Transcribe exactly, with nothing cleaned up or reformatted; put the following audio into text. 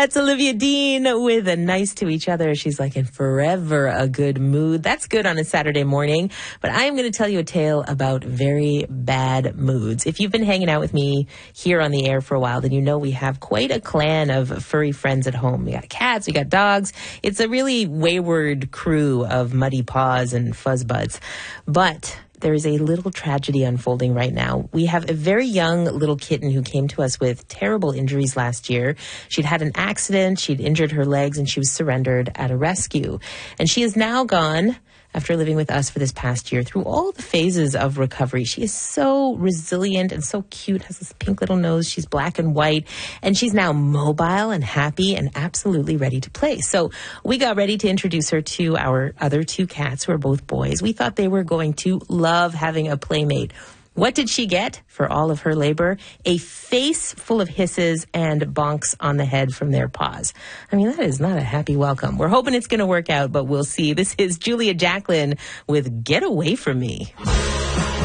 That's Olivia Dean with a Nice to Each Other. She's like in forever a good mood. That's good on a Saturday morning. But I am going to tell you a tale about very bad moods. If you've been hanging out with me here on the air for a while, then you know we have quite a clan of furry friends at home. We got cats, we got dogs. It's a really wayward crew of muddy paws and fuzzbuds. But there is a little tragedy unfolding right now. We have a very young little kitten who came to us with terrible injuries last year. She'd had an accident, she'd injured her legs, and she was surrendered at a rescue. And she is now gone, after living with us for this past year, through all the phases of recovery. She is so resilient and so cute, has this pink little nose. She's black and white, and she's now mobile and happy and absolutely ready to play. So we got ready to introduce her to our other two cats, who are both boys. We thought they were going to love having a playmate. What did she get for all of her labor? A face full of hisses and bonks on the head from their paws. I mean, that is not a happy welcome. We're hoping it's going to work out, but we'll see. This is Julia Jacklin with Get Away From Me.